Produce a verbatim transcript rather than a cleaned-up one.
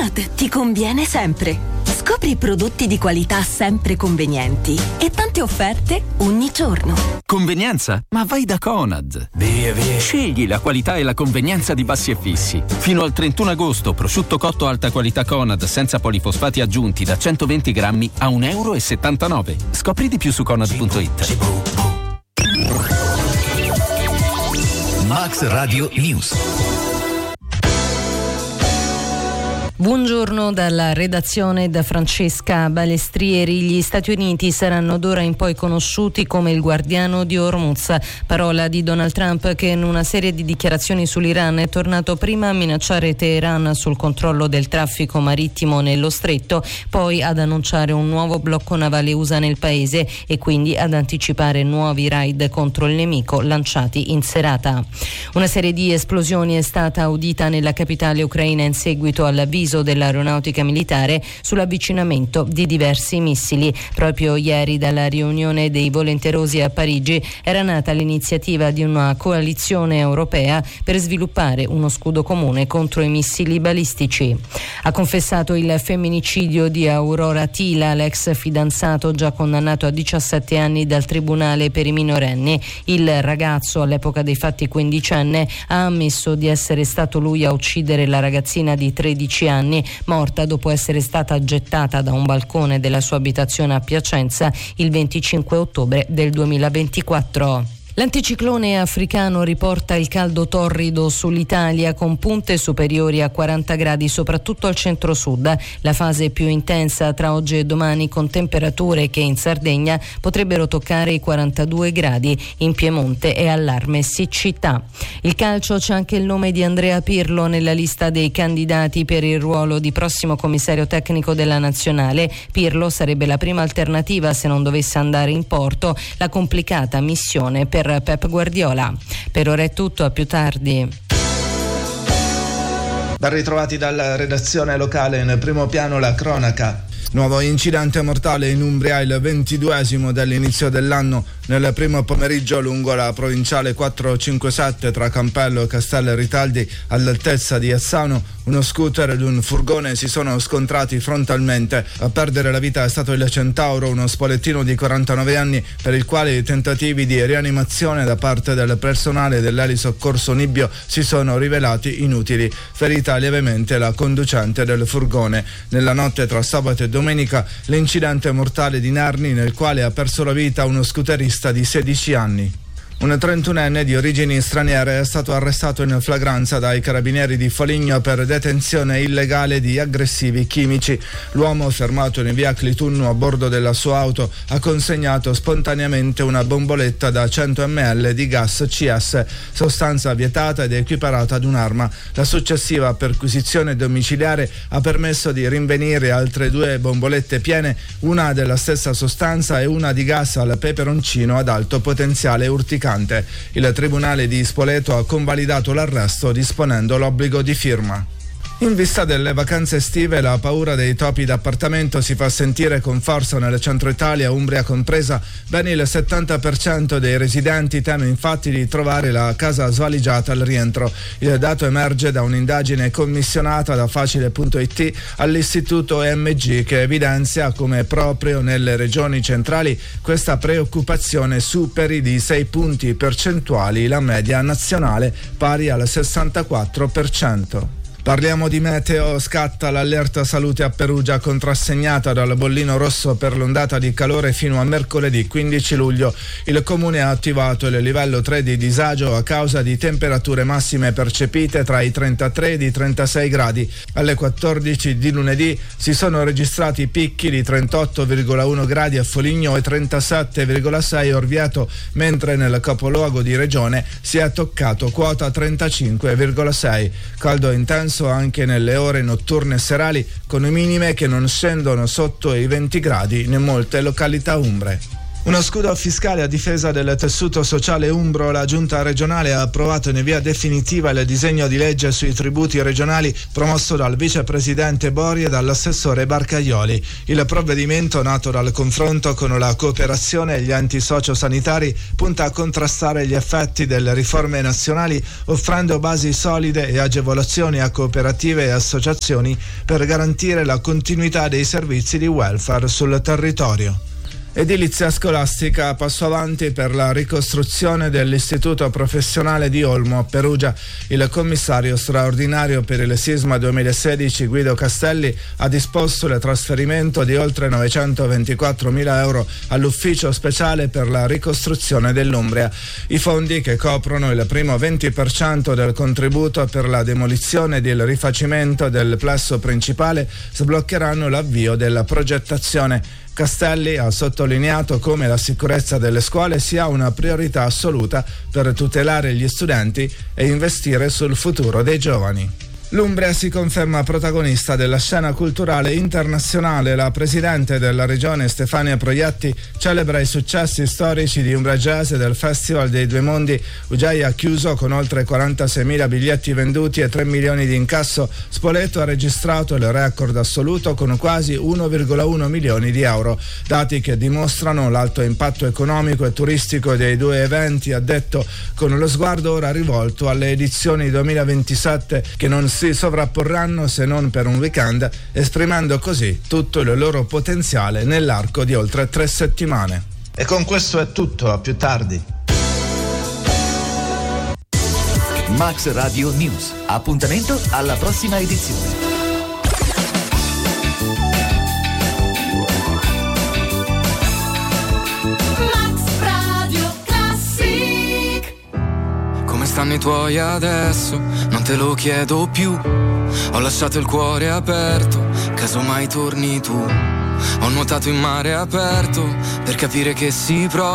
Conad ti conviene sempre. Scopri prodotti di qualità sempre convenienti e tante offerte ogni giorno. Convenienza? Ma vai da Conad. Via, via. Scegli la qualità e la convenienza di Bassi e Fissi. Fino al trentuno agosto, prosciutto cotto alta qualità Conad senza polifosfati aggiunti da centoventi grammi a un euro e settantanove. Scopri di più su conad punto it. Max Radio News. Buongiorno dalla redazione da Francesca Balestrieri. Gli Stati Uniti saranno d'ora in poi conosciuti come il guardiano di Hormuz, parola di Donald Trump che in una serie di dichiarazioni sull'Iran è tornato prima a minacciare Teheran sul controllo del traffico marittimo nello stretto, poi ad annunciare un nuovo blocco navale U S A nel paese e quindi ad anticipare nuovi raid contro il nemico lanciati in serata. Una serie di esplosioni è stata udita nella capitale ucraina in seguito all'avviso dell'aeronautica militare sull'avvicinamento di diversi missili. Proprio ieri dalla riunione dei volenterosi a Parigi era nata l'iniziativa di una coalizione europea per sviluppare uno scudo comune contro i missili balistici. Ha confessato il femminicidio di Aurora Tila, l'ex fidanzato già condannato a diciassette anni dal tribunale per i minorenni. Il ragazzo, all'epoca dei fatti quindicenne, ha ammesso di essere stato lui a uccidere la ragazzina di tredici anni, morta dopo essere stata gettata da un balcone della sua abitazione a Piacenza il venticinque ottobre del duemilaventiquattro. L'anticiclone africano riporta il caldo torrido sull'Italia con punte superiori a quaranta gradi soprattutto al centro-sud. La fase più intensa tra oggi e domani con temperature che in Sardegna potrebbero toccare i quarantadue gradi. In Piemonte è allarme siccità. Il calcio, c'è anche il nome di Andrea Pirlo nella lista dei candidati per il ruolo di prossimo commissario tecnico della nazionale. Pirlo sarebbe la prima alternativa se non dovesse andare in porto la complicata missione per Pep Guardiola. Per ora è tutto, a più tardi. Ben ritrovati dalla redazione locale, in primo piano la cronaca. Nuovo incidente mortale in Umbria, il ventiduesimo dall'inizio dell'anno. Nel primo pomeriggio lungo la provinciale quattrocentocinquantasette tra Campello e Castel Ritaldi, all'altezza di Azzano, uno scooter ed un furgone si sono scontrati frontalmente. A perdere la vita è stato il Centauro, uno spolettino di quarantanove anni per il quale i tentativi di rianimazione da parte del personale dell'elisoccorso Nibbio si sono rivelati inutili. Ferita lievemente la conducente del furgone. Nella notte tra sabato e domenica l'incidente mortale di Narni, nel quale ha perso la vita uno scooterista di sedici anni. Un trentunenne di origini straniere è stato arrestato in flagranza dai carabinieri di Foligno per detenzione illegale di aggressivi chimici. L'uomo, fermato in via Clitunno a bordo della sua auto, ha consegnato spontaneamente una bomboletta da cento millilitri di gas C S, sostanza vietata ed equiparata ad un'arma. La successiva perquisizione domiciliare ha permesso di rinvenire altre due bombolette piene, una della stessa sostanza e una di gas al peperoncino ad alto potenziale urticante. Il tribunale di Spoleto ha convalidato l'arresto disponendo l'obbligo di firma. In vista delle vacanze estive, la paura dei topi d'appartamento si fa sentire con forza nel centro Italia, Umbria compresa. Ben il settanta per cento dei residenti teme infatti di trovare la casa svaligiata al rientro. Il dato emerge da un'indagine commissionata da Facile punto it all'Istituto E M G, che evidenzia come proprio nelle regioni centrali questa preoccupazione superi di sei punti percentuali la media nazionale, pari al sessantaquattro per cento. Parliamo di meteo. Scatta l'allerta salute a Perugia, contrassegnata dal bollino rosso per l'ondata di calore fino a mercoledì quindici luglio. Il comune ha attivato il livello tre di disagio a causa di temperature massime percepite tra i trentatré e i trentasei gradi. Alle quattordici di lunedì si sono registrati picchi di trentotto virgola uno gradi a Foligno e trentasette virgola sei a Orvieto, mentre nel capoluogo di regione si è toccato quota trentacinque virgola sei. Caldo intenso anche nelle ore notturne e serali, con minime che non scendono sotto i venti gradi in molte località umbre. Uno scudo fiscale a difesa del tessuto sociale umbro. La giunta regionale ha approvato in via definitiva il disegno di legge sui tributi regionali promosso dal vicepresidente Bori e dall'assessore Barcaioli. Il provvedimento, nato dal confronto con la cooperazione e gli enti sociosanitari, punta a contrastare gli effetti delle riforme nazionali, offrendo basi solide e agevolazioni a cooperative e associazioni per garantire la continuità dei servizi di welfare sul territorio. Edilizia scolastica, passo avanti per la ricostruzione dell'istituto professionale di Olmo a Perugia. Il commissario straordinario per il sisma duemilasedici Guido Castelli ha disposto il trasferimento di oltre novecentoventiquattromila euro all'ufficio speciale per la ricostruzione dell'Umbria. I fondi, che coprono il primo venti per cento del contributo per la demolizione ed il rifacimento del plesso principale, sbloccheranno l'avvio della progettazione. Castelli ha sottolineato come la sicurezza delle scuole sia una priorità assoluta per tutelare gli studenti e investire sul futuro dei giovani. L'Umbria si conferma protagonista della scena culturale internazionale. La presidente della regione Stefania Proietti celebra i successi storici di Umbria Jazz e del Festival dei Due Mondi. Ujai ha chiuso con oltre quarantaseimila biglietti venduti e tre milioni di incasso. Spoleto ha registrato il record assoluto con quasi uno virgola uno milioni di euro. Dati che dimostrano l'alto impatto economico e turistico dei due eventi, ha detto, con lo sguardo ora rivolto alle edizioni duemilaventisette che non si si sovrapporranno se non per un weekend, esprimendo così tutto il loro potenziale nell'arco di oltre tre settimane. E con questo è tutto, a più tardi. Max Radio News. Appuntamento alla prossima edizione. Stanno i tuoi adesso, non te lo chiedo più. Ho lasciato il cuore aperto, casomai torni tu. Ho nuotato in mare aperto per capire che si prova.